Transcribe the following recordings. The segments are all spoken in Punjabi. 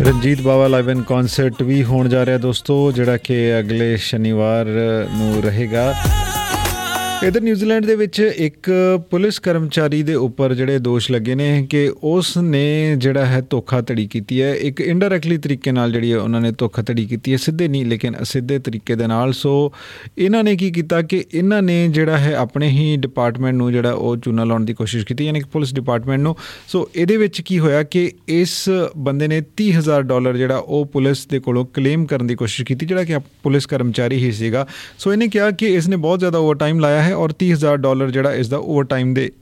ਰਣਜੀਤ ਬਾਵਾ ਲਾਈਵ ਇਨ ਕਨਸਰਟ ਵੀ ਹੋਣ ਜਾ ਰਿਹਾ ਦੋਸਤੋ, ਜਿਹੜਾ ਕਿ ਅਗਲੇ ਸ਼ਨੀਵਾਰ ਨੂੰ ਰਹੇਗਾ। ਇੱਧਰ ਨਿਊਜ਼ੀਲੈਂਡ ਦੇ ਵਿੱਚ ਇੱਕ ਪੁਲਿਸ ਕਰਮਚਾਰੀ ਦੇ ਉੱਪਰ ਜਿਹੜੇ ਦੋਸ਼ ਲੱਗੇ ਨੇ ਕਿ ਉਸ ਨੇ ਜਿਹੜਾ ਹੈ ਧੋਖਾਧੜੀ ਕੀਤੀ ਹੈ। ਇੱਕ ਇਨਡਾਇਰੈਕਟਲੀ ਤਰੀਕੇ ਨਾਲ ਜਿਹੜੀ ਹੈ ਉਹਨਾਂ ਨੇ ਧੋਖਾਧੜੀ ਕੀਤੀ ਹੈ, ਸਿੱਧੇ ਨਹੀਂ ਲੇਕਿਨ ਅਸਿੱਧੇ ਤਰੀਕੇ ਦੇ ਨਾਲ। ਸੋ ਇਹਨਾਂ ਨੇ ਕੀ ਕੀਤਾ ਕਿ ਇਹਨਾਂ ਨੇ ਜਿਹੜਾ ਹੈ ਆਪਣੇ ਹੀ ਡਿਪਾਰਟਮੈਂਟ ਨੂੰ ਜਿਹੜਾ ਉਹ ਚੂਨਾ ਲਾਉਣ ਦੀ ਕੋਸ਼ਿਸ਼ ਕੀਤੀ, ਯਾਨੀ ਕਿ ਪੁਲਿਸ ਡਿਪਾਰਟਮੈਂਟ ਨੂੰ। ਸੋ ਇਹਦੇ ਵਿੱਚ ਕੀ ਹੋਇਆ ਕਿ ਇਸ ਬੰਦੇ ਨੇ $30,000 ਜਿਹੜਾ ਉਹ ਪੁਲਿਸ ਦੇ ਕੋਲੋਂ ਕਲੇਮ ਕਰਨ ਦੀ ਕੋਸ਼ਿਸ਼ ਕੀਤੀ, ਜਿਹੜਾ ਕਿ ਪੁਲਿਸ ਕਰਮਚਾਰੀ ਹੀ ਸੀਗਾ। ਸੋ ਇਹਨੇ ਕਿਹਾ ਕਿ ਇਸਨੇ ਬਹੁਤ ਜ਼ਿਆਦਾ ਓਵਰ ਟਾਈਮ ਲਾਇਆ ਹੈ ਔਰ $30,000 ਜਿਹੜਾ ਇਸਦਾ ਓਵਰ ਟਾਈਮ ਦੇ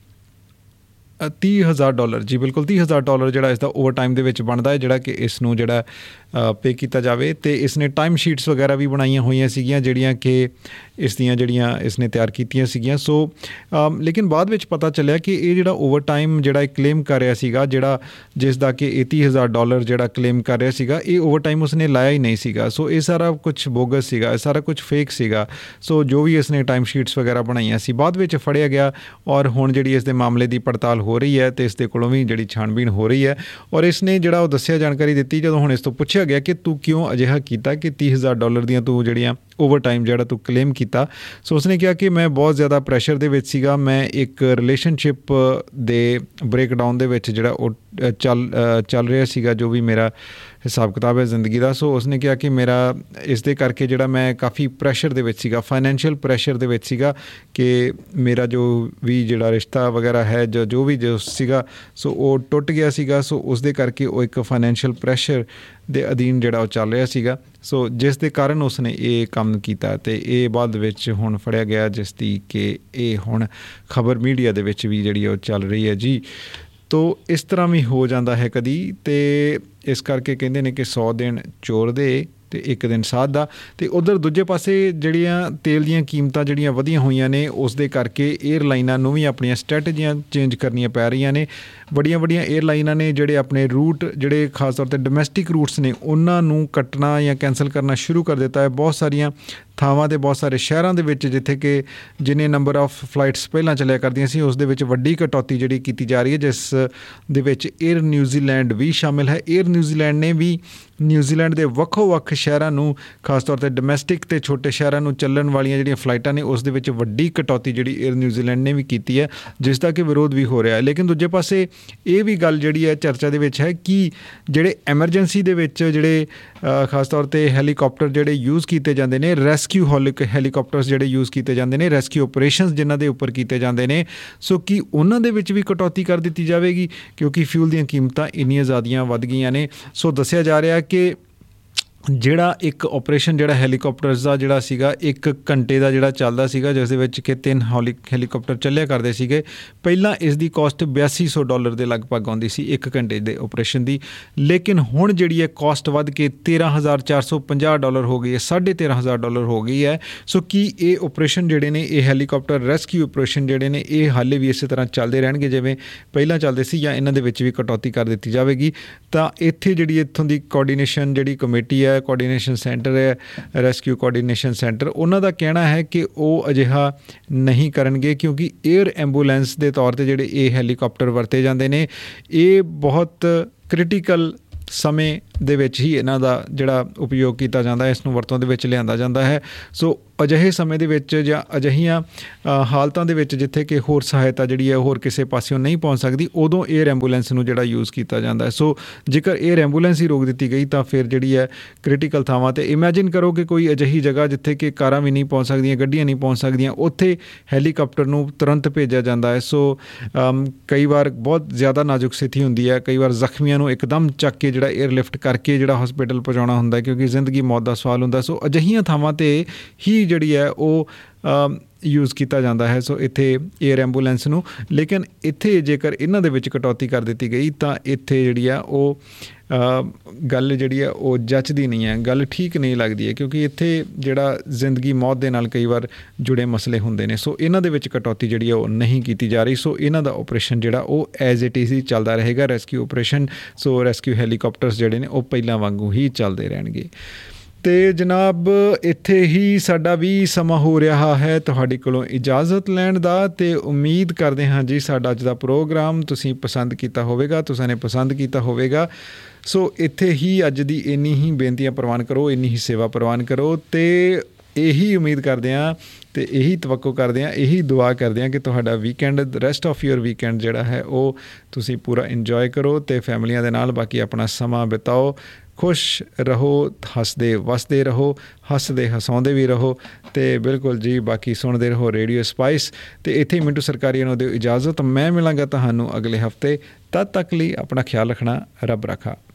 $30,000 ਜੀ ਬਿਲਕੁਲ $30,000 ਜਿਹੜਾ ਇਸਦਾ ਓਵਰ ਟਾਈਮ ਦੇ ਵਿੱਚ ਬਣਦਾ ਹੈ, ਜਿਹੜਾ ਕਿ ਇਸ ਨੂੰ ਜਿਹੜਾ ਪੇ ਕੀਤਾ ਜਾਵੇ। ਅਤੇ ਇਸਨੇ ਟਾਈਮ ਸ਼ੀਟਸ ਵਗੈਰਾ ਵੀ ਬਣਾਈਆਂ ਹੋਈਆਂ ਸੀਗੀਆਂ ਜਿਹੜੀਆਂ ਕਿ ਇਸ ਦੀਆਂ ਜਿਹੜੀਆਂ ਇਸਨੇ ਤਿਆਰ ਕੀਤੀਆਂ ਸੀਗੀਆਂ। ਸੋ ਲੇਕਿਨ ਬਾਅਦ ਵਿੱਚ ਪਤਾ ਚੱਲਿਆ ਕਿ ਇਹ ਜਿਹੜਾ ਓਵਰ ਟਾਈਮ ਜਿਹੜਾ ਇਹ ਕਲੇਮ ਕਰ ਰਿਹਾ ਸੀਗਾ, ਜਿਹੜਾ ਜਿਸ ਦਾ ਕਿ ਇਹ $30,000 ਜਿਹੜਾ ਕਲੇਮ ਕਰ ਰਿਹਾ ਸੀਗਾ, ਇਹ ਓਵਰ ਟਾਈਮ ਉਸਨੇ ਲਾਇਆ ਹੀ ਨਹੀਂ ਸੀਗਾ। ਸੋ ਇਹ ਸਾਰਾ ਕੁਛ ਬੋਗਸ ਸੀਗਾ, ਇਹ ਸਾਰਾ ਕੁਛ ਫੇਕ ਸੀਗਾ। ਸੋ ਜੋ ਵੀ ਇਸਨੇ ਟਾਈਮ ਸ਼ੀਟਸ ਵਗੈਰਾ ਬਣਾਈਆਂ ਸੀ ਬਾਅਦ ਵਿੱਚ ਫੜਿਆ ਗਿਆ ਔਰ ਹੁਣ ਜਿਹੜੀ ਇਸ ਦੇ ਮਾਮਲੇ ਦੀ ਪੜਤਾਲ ਹੋ ਰਹੀ ਹੈ ਅਤੇ ਇਸ ਦੇ ਕੋਲੋਂ ਵੀ ਜਿਹੜੀ ਛਾਣਬੀਣ ਹੋ ਰਹੀ ਹੈ। ਔਰ ਇਸਨੇ ਜਿਹੜਾ ਉਹ ਦੱਸਿਆ ਜਾਣਕਾਰੀ ਦਿੱਤੀ, ਜਦੋਂ ਹੁਣ ਇਸ ਤੋਂ ਪੁੱਛਿਆ ਗਿਆ ਕਿ ਤੂੰ ਕਿਉਂ ਅਜਿਹਾ ਕੀਤਾ ਕਿ $30,000 ਦੀਆਂ ਤੂੰ ਜਿਹੜੀਆਂ ਓਵਰ ਟਾਈਮ ਜਿਹੜਾ ਤੂੰ ਕਲੇਮ ਕੀਤਾ। ਸੋ ਉਸਨੇ ਕਿਹਾ ਕਿ ਮੈਂ ਬਹੁਤ ਜ਼ਿਆਦਾ ਪ੍ਰੈਸ਼ਰ ਦੇ ਵਿੱਚ ਸੀਗਾ, ਮੈਂ ਇੱਕ ਰਿਲੇਸ਼ਨਸ਼ਿਪ ਦੇ ਬ੍ਰੇਕਡਾਊਨ ਦੇ ਵਿੱਚ ਜਿਹੜਾ ਉਹ ਚੱਲ ਰਿਹਾ ਸੀਗਾ, ਜੋ ਵੀ ਮੇਰਾ ਹਿਸਾਬ ਕਿਤਾਬ ਹੈ ਜ਼ਿੰਦਗੀ ਦਾ। ਸੋ ਉਸਨੇ ਕਿਹਾ ਕਿ ਮੇਰਾ ਇਸ ਦੇ ਕਰਕੇ ਜਿਹੜਾ ਮੈਂ ਕਾਫੀ ਪ੍ਰੈਸ਼ਰ ਦੇ ਵਿੱਚ ਸੀਗਾ, ਫਾਈਨੈਂਸ਼ੀਅਲ ਪ੍ਰੈਸ਼ਰ ਦੇ ਵਿੱਚ ਸੀਗਾ ਕਿ ਮੇਰਾ ਜੋ ਵੀ ਜਿਹੜਾ ਰਿਸ਼ਤਾ ਵਗੈਰਾ ਹੈ ਜੋ ਵੀ ਸੀਗਾ ਸੋ ਉਹ ਟੁੱਟ ਗਿਆ ਸੀਗਾ। ਸੋ ਉਸ ਦੇ ਕਰਕੇ ਉਹ ਇੱਕ ਫਾਈਨੈਂਸ਼ੀਅਲ ਪ੍ਰੈਸ਼ਰ ਦੇ ਅਧੀਨ ਜਿਹੜਾ ਉਹ ਚੱਲ ਰਿਹਾ ਸੀਗਾ। ਸੋ ਜਿਸ ਦੇ ਕਾਰਨ ਉਸਨੇ ਇਹ ਕੰਮ ਕੀਤਾ ਅਤੇ ਇਹ ਬਾਅਦ ਵਿੱਚ ਹੁਣ ਫੜਿਆ ਗਿਆ, ਜਿਸ ਦੀ ਕਿ ਇਹ ਹੁਣ ਖਬਰ ਮੀਡੀਆ ਦੇ ਵਿੱਚ ਵੀ ਜਿਹੜੀ ਉਹ ਚੱਲ ਰਹੀ ਹੈ ਜੀ। ਤੋ ਇਸ ਤਰ੍ਹਾਂ ਵੀ ਹੋ ਜਾਂਦਾ ਹੈ ਕਦੀ, ਅਤੇ ਇਸ ਕਰਕੇ ਕਹਿੰਦੇ ਨੇ ਕਿ 100 ਦਿਨ ਚੋਰ ਦੇ ਅਤੇ ਇੱਕ ਦਿਨ ਸਾਧ ਦਾ। ਅਤੇ ਉੱਧਰ ਦੂਜੇ ਪਾਸੇ ਜਿਹੜੀਆਂ ਤੇਲ ਦੀਆਂ ਕੀਮਤਾਂ ਜਿਹੜੀਆਂ ਵਧੀਆਂ ਹੋਈਆਂ ਨੇ, ਉਸ ਦੇ ਕਰਕੇ ਏਅਰਲਾਈਨਾਂ ਨੂੰ ਵੀ ਆਪਣੀਆਂ ਸਟ੍ਰੈਟਜੀਆਂ ਚੇਂਜ ਕਰਨੀਆਂ ਪੈ ਰਹੀਆਂ ਨੇ। ਵੱਡੀਆਂ ਏਅਰਲਾਈਨਾਂ ਨੇ ਜਿਹੜੇ ਆਪਣੇ ਰੂਟ ਜਿਹੜੇ ਖਾਸ ਤੌਰ 'ਤੇ ਡੋਮੈਸਟਿਕ ਰੂਟਸ ਨੇ ਉਹਨਾਂ ਨੂੰ ਕੱਟਣਾ ਜਾਂ ਕੈਂਸਲ ਕਰਨਾ ਸ਼ੁਰੂ ਕਰ ਦਿੱਤਾ ਹੈ। ਬਹੁਤ ਸਾਰੀਆਂ ਥਾਵਾਂ 'ਤੇ ਬਹੁਤ ਸਾਰੇ ਸ਼ਹਿਰਾਂ ਦੇ ਵਿੱਚ ਜਿੱਥੇ ਕਿ ਜਿੰਨੇ ਨੰਬਰ ਆਫ ਫਲਾਈਟਸ ਪਹਿਲਾਂ ਚੱਲਿਆ ਕਰਦੀਆਂ ਸੀ ਉਸ ਦੇ ਵਿੱਚ ਵੱਡੀ ਕਟੌਤੀ ਜਿਹੜੀ ਕੀਤੀ ਜਾ ਰਹੀ ਹੈ, ਜਿਸ ਦੇ ਵਿੱਚ ਏਅਰ ਨਿਊਜ਼ੀਲੈਂਡ ਵੀ ਸ਼ਾਮਿਲ ਹੈ। ਏਅਰ ਨਿਊਜ਼ੀਲੈਂਡ ਨੇ ਵੀ ਨਿਊਜ਼ੀਲੈਂਡ ਦੇ ਵੱਖ ਸ਼ਹਿਰਾਂ ਨੂੰ ਖਾਸ ਤੌਰ 'ਤੇ ਡੋਮੈਸਟਿਕ ਅਤੇ ਛੋਟੇ ਸ਼ਹਿਰਾਂ ਨੂੰ ਚੱਲਣ ਵਾਲੀਆਂ ਜਿਹੜੀਆਂ ਫਲਾਈਟਾਂ ਨੇ ਉਸ ਦੇ ਵਿੱਚ ਵੱਡੀ ਕਟੌਤੀ ਜਿਹੜੀ ਏਅਰ ਨਿਊਜ਼ੀਲੈਂਡ ਨੇ ਵੀ ਕੀਤੀ ਹੈ, ਜਿਸ ਦਾ ਕਿ ਵਿਰੋਧ ਵੀ ਹੋ ਰਿਹਾ ਹੈ। ਲੇਕਿਨ ਦੂਜੇ ਪਾਸੇ ਇਹ ਵੀ ਗੱਲ ਜਿਹੜੀ ਹੈ ਚਰਚਾ ਦੇ ਵਿੱਚ ਹੈ ਕਿ ਜਿਹੜੇ ਐਮਰਜੈਂਸੀ ਦੇ ਵਿੱਚ ਜਿਹੜੇ ਖਾਸ ਤੌਰ 'ਤੇ ਹੈਲੀਕਾਪਟਰ ਜਿਹੜੇ ਯੂਜ਼ ਕੀਤੇ ਜਾਂਦੇ ਨੇ, ਰੈਸਕਿਊ ਹੈਲੀਕਾਪਟਰਸ ਜਿਹੜੇ ਯੂਜ਼ ਕੀਤੇ ਜਾਂਦੇ ਨੇ, ਰੈਸਕਿਊ ਓਪਰੇਸ਼ਨਸ ਜਿਨ੍ਹਾਂ ਦੇ ਉੱਪਰ ਕੀਤੇ ਜਾਂਦੇ ਨੇ, ਸੋ ਕੀ ਉਹਨਾਂ ਦੇ ਵਿੱਚ ਵੀ ਕਟੌਤੀ ਕਰ ਦਿੱਤੀ ਜਾਵੇਗੀ ਕਿਉਂਕਿ ਫਿਊਲ ਦੀਆਂ ਕੀਮਤਾਂ ਇੰਨੀਆਂ ਜ਼ਿਆਦੀਆਂ ਵੱਧ ਗਈਆਂ ਨੇ। ਸੋ ਦੱਸਿਆ ਜਾ ਰਿਹਾ ਕਿ ਜਿਹੜਾ ਇੱਕ ਓਪਰੇਸ਼ਨ ਜਿਹੜਾ ਹੈਲੀਕਾਪਟਰਸ ਦਾ ਜਿਹੜਾ ਸੀਗਾ 1 ਘੰਟੇ ਦਾ ਜਿਹੜਾ ਚੱਲਦਾ ਸੀਗਾ, ਜਿਸ ਦੇ ਵਿੱਚ ਕਿ 3 ਹੈਲੀਕਾਪਟਰ ਚੱਲਿਆ ਕਰਦੇ ਸੀਗੇ। ਪਹਿਲਾਂ ਇਸ ਦੀ ਕੋਸਟ $8200 ਦੇ ਲਗਭਗ ਆਉਂਦੀ ਸੀ 1 ਘੰਟੇ ਦੇ ਓਪਰੇਸ਼ਨ ਦੀ, ਲੇਕਿਨ ਹੁਣ ਜਿਹੜੀ ਹੈ ਕੋਸਟ ਵੱਧ ਕੇ $13,450 ਹੋ ਗਈ ਹੈ, $13,500 ਹੋ ਗਈ ਹੈ। ਸੋ ਕੀ ਇਹ ਓਪਰੇਸ਼ਨ ਜਿਹੜੇ ਨੇ, ਇਹ ਹੈਲੀਕਾਪਟਰ ਰੈਸਕਿਊ ਓਪਰੇਸ਼ਨ ਜਿਹੜੇ ਨੇ, ਇਹ ਹਾਲੇ ਵੀ ਇਸੇ ਤਰ੍ਹਾਂ ਚੱਲਦੇ ਰਹਿਣਗੇ ਜਿਵੇਂ ਪਹਿਲਾਂ ਚੱਲਦੇ ਸੀ, ਜਾਂ ਇਹਨਾਂ ਦੇ ਵਿੱਚ ਵੀ ਕਟੌਤੀ ਕਰ ਦਿੱਤੀ ਜਾਵੇਗੀ? ਤਾਂ ਇੱਥੇ ਜਿਹੜੀ ਇੱਥੋਂ ਦੀ ਕੋਆਰਡੀਨੇਸ਼ਨ ਜਿਹੜੀ ਕਮੇਟੀ ਹੈ, ਕੋਆਰਡੀਨੇਸ਼ਨ ਸੈਂਟਰ ਹੈ, ਰੈਸਕਿਊ ਕੋਆਰਡੀਨੇਸ਼ਨ ਸੈਂਟਰ, ਉਹਨਾਂ ਦਾ ਕਹਿਣਾ ਹੈ ਕਿ ਉਹ ਅਜਿਹਾ ਨਹੀਂ ਕਰਨਗੇ ਕਿਉਂਕਿ ਏਅਰ ਐਂਬੂਲੈਂਸ ਦੇ ਤੌਰ 'ਤੇ ਜਿਹੜੇ ਇਹ ਹੈਲੀਕਾਪਟਰ ਵਰਤੇ ਜਾਂਦੇ ਨੇ, ਇਹ ਬਹੁਤ ਕ੍ਰਿਟੀਕਲ ਸਮੇਂ ਦੇ ਵਿੱਚ ਹੀ ਇਹਨਾਂ ਦਾ ਜਿਹੜਾ ਉਪਯੋਗ ਕੀਤਾ ਜਾਂਦਾ ਹੈ, ਇਸ ਨੂੰ ਵਰਤੋਂ ਦੇ ਵਿੱਚ ਲਿਆਂਦਾ ਜਾਂਦਾ ਹੈ। ਸੋ ਅਜਿਹੇ ਸਮੇਂ ਦੇ ਵਿੱਚ ਜਾਂ ਅਜਿਹੀਆਂ ਹਾਲਤਾਂ ਦੇ ਵਿੱਚ ਜਿੱਥੇ ਕਿ ਹੋਰ ਸਹਾਇਤਾ ਜਿਹੜੀ ਹੈ ਹੋਰ ਕਿਸੇ ਪਾਸਿਓਂ ਨਹੀਂ ਪਹੁੰਚ ਸਕਦੀ, ਉਦੋਂ ਏਅਰ ਐਂਬੂਲੈਂਸ ਨੂੰ ਜਿਹੜਾ ਯੂਜ਼ ਕੀਤਾ ਜਾਂਦਾ ਹੈ। ਸੋ ਜੇਕਰ ਏਅਰ ਐਂਬੂਲੈਂਸ ਹੀ ਰੋਕ ਦਿੱਤੀ ਗਈ ਤਾਂ ਫਿਰ ਜਿਹੜੀ ਹੈ ਕ੍ਰਿਟੀਕਲ ਥਾਵਾਂ 'ਤੇ ਇਮੈਜਿਨ ਕਰੋ ਕਿ ਕੋਈ ਅਜਿਹੀ ਜਗ੍ਹਾ ਜਿੱਥੇ ਕਿ ਕਾਰਾਂ ਵੀ ਨਹੀਂ ਪਹੁੰਚ ਸਕਦੀਆਂ, ਗੱਡੀਆਂ ਨਹੀਂ ਪਹੁੰਚ ਸਕਦੀਆਂ, ਉੱਥੇ ਹੈਲੀਕਾਪਟਰ ਨੂੰ ਤੁਰੰਤ ਭੇਜਿਆ ਜਾਂਦਾ ਹੈ। ਸੋ ਕਈ ਵਾਰ ਬਹੁਤ ਜ਼ਿਆਦਾ ਨਾਜ਼ੁਕ ਸਥਿਤੀ ਹੁੰਦੀ ਹੈ, ਕਈ ਵਾਰ ਜ਼ਖਮੀਆਂ ਨੂੰ ਇੱਕਦਮ ਚੱਕ ਕੇ ਜਿਹੜਾ ਏਅਰਲਿਫਟ ਕਰਕੇ ਜਿਹੜਾ ਹਸਪੀਟਲ ਪਹੁੰਚਾਉਣਾ ਹੁੰਦਾ ਕਿਉਂਕਿ ਜ਼ਿੰਦਗੀ ਮੌਤ ਦਾ ਸਵਾਲ ਹੁੰਦਾ। ਸੋ ਅਜਿਹੀਆਂ ਥਾਵਾਂ 'ਤੇ ਹੀ ਜਿਹੜੀ ਹੈ ਉਹ ਯੂਜ਼ ਕੀਤਾ ਜਾਂਦਾ ਹੈ ਸੋ ਇੱਥੇ ਏਅਰ ਐਂਬੂਲੈਂਸ ਨੂੰ। ਲੇਕਿਨ ਇੱਥੇ ਜੇਕਰ ਇਹਨਾਂ ਦੇ ਵਿੱਚ ਕਟੌਤੀ ਕਰ ਦਿੱਤੀ ਗਈ ਤਾਂ ਇੱਥੇ ਜਿਹੜੀ ਆ ਉਹ ਗੱਲ ਜਿਹੜੀ ਆ ਉਹ ਜੱਚਦੀ ਨਹੀਂ ਹੈ, ਗੱਲ ਠੀਕ ਨਹੀਂ ਲੱਗਦੀ ਹੈ ਕਿਉਂਕਿ ਇੱਥੇ ਜਿਹੜਾ ਜ਼ਿੰਦਗੀ ਮੌਤ ਦੇ ਨਾਲ ਕਈ ਵਾਰ ਜੁੜੇ ਮਸਲੇ ਹੁੰਦੇ ਨੇ। ਸੋ ਇਹਨਾਂ ਦੇ ਵਿੱਚ ਕਟੌਤੀ ਜਿਹੜੀ ਆ ਉਹ ਨਹੀਂ ਕੀਤੀ ਜਾ ਰਹੀ। ਸੋ ਇਹਨਾਂ ਦਾ ਓਪਰੇਸ਼ਨ ਜਿਹੜਾ ਉਹ ਐਜ਼ ਇਟ ਇਜ਼ ਹੀ ਚੱਲਦਾ ਰਹੇਗਾ, ਰੈਸਕਿਊ ਓਪਰੇਸ਼ਨ। ਸੋ ਰੈਸਕਿਊ ਹੈਲੀਕਾਪਟਰਸ ਜਿਹੜੇ ਨੇ ਉਹ ਪਹਿਲਾਂ ਵਾਂਗੂ ਹੀ ਚੱਲਦੇ ਰਹਿਣਗੇ। ਅਤੇ ਜਨਾਬ ਇੱਥੇ ਹੀ ਸਾਡਾ ਵੀ ਸਮਾਂ ਹੋ ਰਿਹਾ ਹੈ ਤੁਹਾਡੇ ਕੋਲੋਂ ਇਜਾਜ਼ਤ ਲੈਣ ਦਾ, ਅਤੇ ਉਮੀਦ ਕਰਦੇ ਹਾਂ ਜੀ ਸਾਡਾ ਅੱਜ ਦਾ ਪ੍ਰੋਗਰਾਮ ਤੁਸੀਂ ਪਸੰਦ ਕੀਤਾ ਹੋਵੇਗਾ, ਤੁਸਾਂ ਨੇ ਪਸੰਦ ਕੀਤਾ ਹੋਵੇਗਾ। ਸੋ ਇੱਥੇ ਹੀ ਅੱਜ ਦੀ ਇੰਨੀ ਹੀ ਬੇਨਤੀਆਂ ਪ੍ਰਵਾਨ ਕਰੋ, ਇੰਨੀ ਹੀ ਸੇਵਾ ਪ੍ਰਵਾਨ ਕਰੋ ਅਤੇ ਇਹੀ ਉਮੀਦ ਕਰਦੇ ਹਾਂ ਅਤੇ ਇਹੀ ਤਵੱਕੋ ਕਰਦੇ ਹਾਂ, ਇਹੀ ਦੁਆ ਕਰਦੇ ਹਾਂ ਕਿ ਤੁਹਾਡਾ weekend, rest of your weekend ਜਿਹੜਾ ਹੈ ਉਹ ਤੁਸੀਂ ਪੂਰਾ ਇੰਜੋਏ ਕਰੋ ਅਤੇ ਫੈਮਲੀਆਂ ਦੇ ਨਾਲ ਬਾਕੀ ਆਪਣਾ ਸਮਾਂ ਬਿਤਾਓ, ਖੁਸ਼ ਰਹੋ, ਹੱਸਦੇ ਵਸਦੇ ਰਹੋ, ਹੱਸਦੇ ਹਸਾਉਂਦੇ ਵੀ ਰਹੋ ਅਤੇ ਬਿਲਕੁਲ ਜੀ ਬਾਕੀ ਸੁਣਦੇ ਰਹੋ ਰੇਡੀਓ ਸਪਾਈਸ। ਅਤੇ ਇੱਥੇ ਹੀ ਮਿੰਟੂ ਸਰਕਾਰੀਆ ਨੂੰ ਦਿਓ ਇਜਾਜ਼ਤ। ਮੈਂ ਮਿਲਾਂਗਾ ਤੁਹਾਨੂੰ ਅਗਲੇ ਹਫ਼ਤੇ। ਤਦ ਤੱਕ ਲਈ ਆਪਣਾ ਖਿਆਲ ਰੱਖਣਾ। ਰੱਬ ਰਾਖਾ।